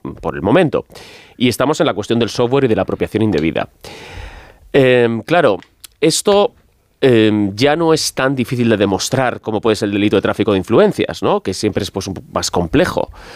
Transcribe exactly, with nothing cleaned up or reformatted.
por el momento. Y estamos en la cuestión del software y de la apropiación indebida. Eh, claro, esto eh, ya no es tan difícil de demostrar como puede ser el delito de tráfico de influencias, ¿no? Que siempre es pues, un poco más complejo.